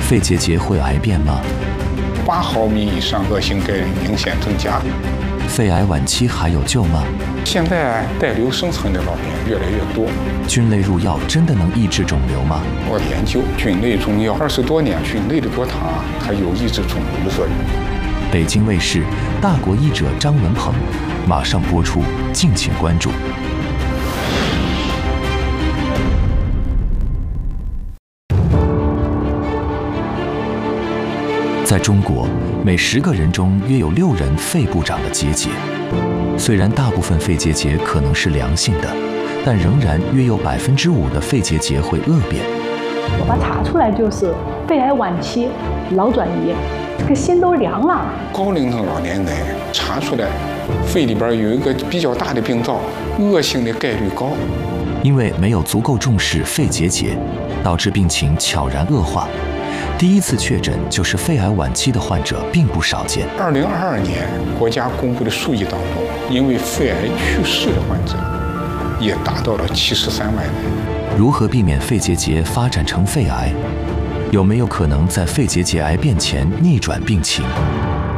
肺结节会癌变吗 ？8毫米以上恶性钙明显增加。 肺癌晚期还有救吗？ 现在带瘤生存的老年越来越多。 菌类入药真的能抑制肿瘤吗？ 我研究菌类中药20多年，菌类的多糖还有抑制肿瘤的作用。 北京卫视大国医者张文鹏马上播出，敬请关注。在中国，每10个人中约有6人肺部长了结节。虽然大部分肺结节可能是良性的，但仍然约有5%的肺结节会恶变。 我把查出来就是肺癌晚期脑转移，这个心都凉了。 高龄的老年人查出来肺里边有一个比较大的病灶，恶性的概率高。 因为没有足够重视肺结节，导致病情悄然恶化。第一次确诊就是肺癌晚期的患者并不少见。 2022年国家公布的数据当中，因为肺癌去世的患者也达到了73万人。 如何避免肺结节发展成肺癌？有没有可能在肺结节癌变前逆转病情？